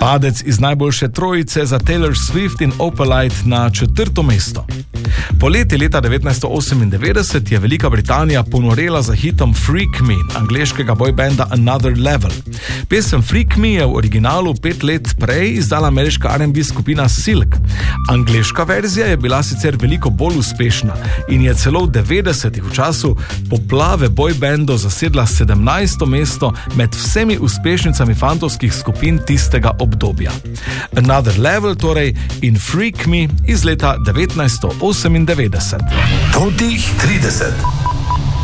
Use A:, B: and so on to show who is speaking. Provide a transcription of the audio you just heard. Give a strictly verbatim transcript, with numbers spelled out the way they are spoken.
A: Padec iz najboljše trojice za Taylor Swift in Opalite na četrto mesto. Poleti leta devetnajststo osemindevetdeset je Velika Britanija ponorela za hitom Freak Me, angleškega boybanda Another Level. Pesem Freak Me je v originalu pet let prej izdala ameriška R and B skupina Silk. Angleška verzija je bila sicer veliko bolj uspešna in je celo v devetdesetih v času poplave boybandov zasedla sedemnajsto mesto med vsemi uspešnicami fantovskih skupin tistega obdobja. Another Level torej in Freak Me iz leta devetnajststo osemindevetdeset.
B: Totih trideset.